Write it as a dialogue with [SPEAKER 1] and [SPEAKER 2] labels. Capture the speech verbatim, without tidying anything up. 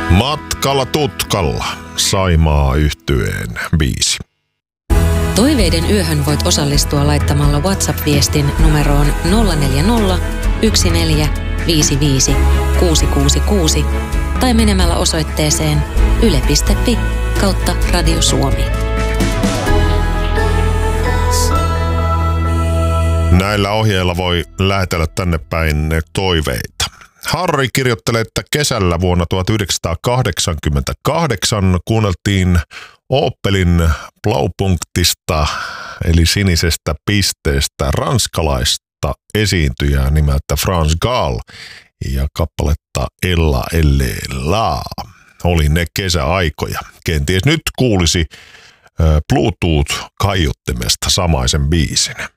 [SPEAKER 1] Matkalla tutkalla, Saimaa yhtyeen biisi.
[SPEAKER 2] Toiveiden yöhön voit osallistua laittamalla WhatsApp-viestin numeroon nolla neljä nolla, yksi neljä, viisi viisi, kuusi kuusi kuusi tai menemällä osoitteeseen yle piste fi kautta Radio Suomi.
[SPEAKER 1] Näillä ohjeilla voi lähetellä tänne päin toiveita. Harri kirjoittelee, että kesällä vuonna tuhatyhdeksänsataakahdeksankymmentäkahdeksan kuunneltiin Opelin Blaupunktista eli sinisestä pisteestä ranskalaista esiintyjää nimeltä France Gall ja kappaletta Ella Elle La. Oli ne kesäaikoja. Kenties nyt kuulisi Bluetooth-kaiuttimesta samaisen biisin.